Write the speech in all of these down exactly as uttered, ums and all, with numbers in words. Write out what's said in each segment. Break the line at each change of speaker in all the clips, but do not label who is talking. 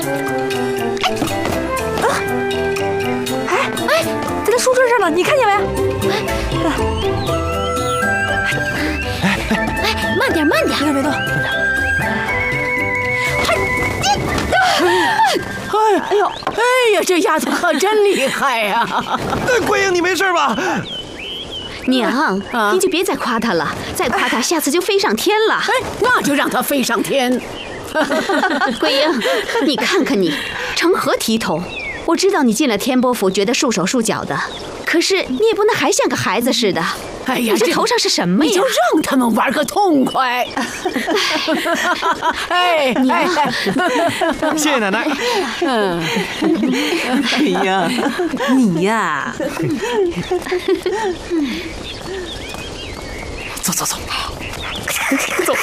哎哎，在他书桌上了，你看见没？
哎哎，慢点慢点，
别动别动。
哎哎呦，哎呀，这丫头可真厉害呀！
桂英，你没事吧？
娘，你就别再夸她了，再夸她，下次就飞上天了。
哎，那就让她飞上天。
桂英，你看看你，成何体统？我知道你进了天波府，觉得束手束脚的，可是你也不能还像个孩子似的。
哎呀，
你这头上是什么呀？
你就让他们玩个痛快。哎，
娘，
谢谢奶奶。
嗯，
哎呀，你呀，
走走走。
走。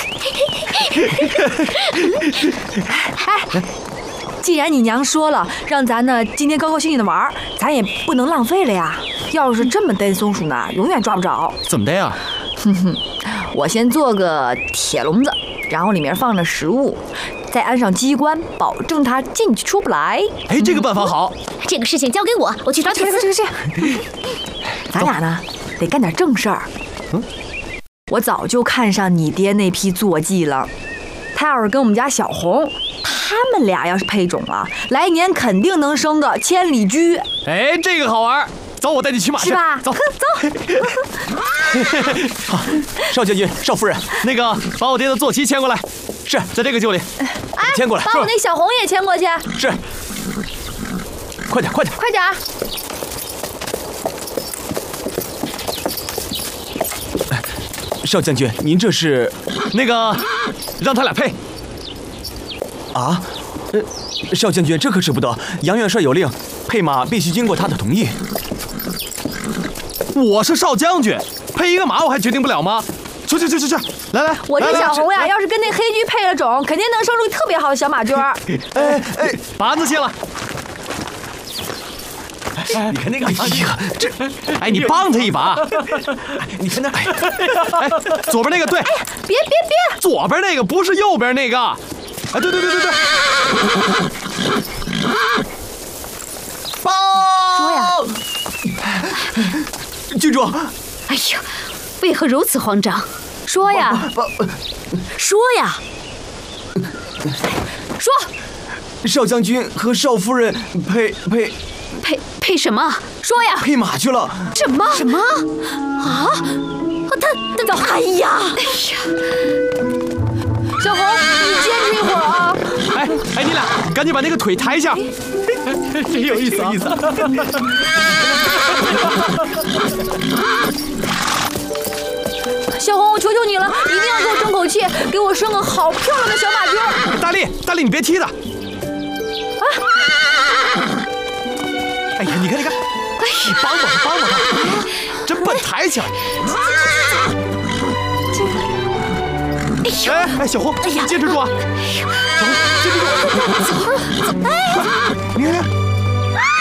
哎，既然你娘说了，让咱呢今天高高兴兴的玩，咱也不能浪费了呀。要是这么逮松鼠呢，永远抓不着。
怎么逮呀？
哼哼，我先做个铁笼子，然后里面放着食物，再安上机关，保证它进去出不来。
哎，这个办法好。
这个事情交给我，我去找铁丝。
这个这个咱俩呢得干点正事儿。
嗯，
我早就看上你爹那批坐骑了，他要是跟我们家小红，他们俩要是配种了，来年肯定能生个千里驹。
哎，这个好玩。走，我带你骑马去，
是吧？
走
走。
好，少将军、少夫人，那个把我爹的坐骑牵过来。是在这个臼里。
哎，
牵过来。
把我那小红也牵过去。
是。快点，快点，
快点！
少将军，您这是那个让他俩配啊？呃，少将军，这可使不得。杨元帅有令，配马必须经过他的同意。我是少将军，配一个马我还决定不了吗？去去去去去，来来，
我这小红呀，
来
要是跟那黑驹配了种，肯定能生出特别好的小马驹儿。
哎哎，把鞍子卸了。哎，你看那个，哎呀，这，哎，你帮他一把。你看那，哎，哎，左边那个对。
哎呀，别别别，
左边那个不是右边那个。哎，对对对对对。报。
说呀。
郡主。
哎呀，为何如此慌张？
说呀，
说呀，
说。
少将军和少夫人配配
配配什么？
说呀，
配马去了。
什么什么？啊？他他他！哎呀！哎呀！
小红，你坚持一会儿啊！
哎哎，你俩赶紧把那个腿抬一下。真有意思啊！
小红，我求求你了，一定要给我争口气，给我生个好漂亮的小马驹。
大力，大力，你别踢他！啊！哎呀，你看，你看，你帮帮他，帮帮他，真笨，抬起来！哎哎，小红，哎呀，坚持住啊！小红，坚持住！走，走，哎，你看看。